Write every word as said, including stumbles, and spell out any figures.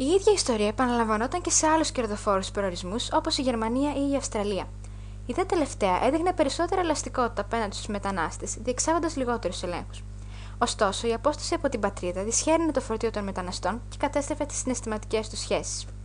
Η ίδια ιστορία επαναλαμβανόταν και σε άλλους κερδοφόρους προορισμούς όπως η Γερμανία ή η Αυστραλία. Η δε τελευταία έδειχνε περισσότερη ελαστικότητα απέναντι στους μετανάστες, διεξάγοντας λιγότερους ελέγχους. Ωστόσο, η απόσταση από την πατρίδα δυσχέρινε το φορτίο των μεταναστών και κατέστρεφε τις συναισθηματικές τους σχέσεις.